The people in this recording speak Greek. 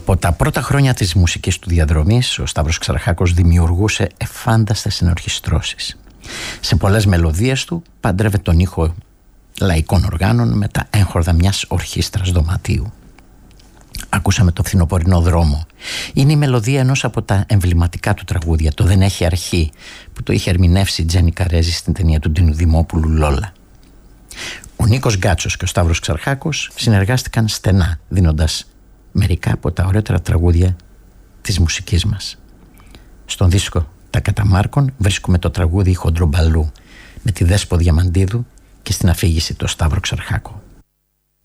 Από τα πρώτα χρόνια της μουσικής του διαδρομής, ο Σταύρος Ξαρχάκος δημιουργούσε εφάνταστες ενορχιστρώσεις. Σε πολλές μελωδίες του παντρεύε τον ήχο λαϊκών οργάνων με τα έγχορδα μιας ορχήστρας δωματίου. Ακούσαμε το Φθινοπορεινό δρόμο. Είναι η μελωδία ενός από τα εμβληματικά του τραγούδια, το «Δεν έχει αρχή», που το είχε ερμηνεύσει η Τζέννη Καρέζη στην ταινία του Ντίνου Δημόπουλου «Λόλα». Ο Νίκος Γκάτσος και ο Σταύρος Ξαρχάκος συνεργάστηκαν στενά, δίνοντας μερικά από τα ωραίτερα τραγούδια της μουσικής μας. Στον δίσκο «Τα Καταμάρκων» βρίσκουμε το τραγούδι «Χοντρομπαλού» με τη Δέσπο Διαμαντίδου και στην αφήγηση το Σταύρο Ξαρχάκο.